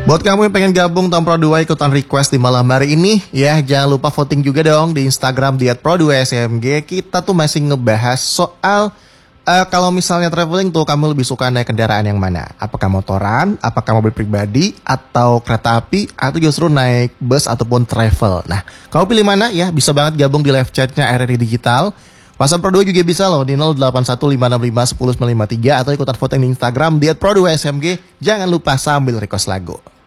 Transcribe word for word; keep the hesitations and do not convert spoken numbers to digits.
Buat kamu yang pengen gabung Tom Pro dua ikutan request di malam hari ini, ya jangan lupa voting juga dong di Instagram di at pro dua S M G. Kita tuh masih ngebahas soal uh, kalau misalnya traveling tuh kamu lebih suka naik kendaraan yang mana? Apakah motoran, apakah mobil pribadi, atau kereta api, atau justru naik bus ataupun travel? Nah, kamu pilih mana ya? Bisa banget gabung di live chatnya R R I Digital. WhatsApp Pro dua juga bisa loh di nol delapan satu lima enam lima satu nol sembilan lima tiga atau ikutan voting di Instagram di at pro dua S M G. Jangan lupa sambil request lagu.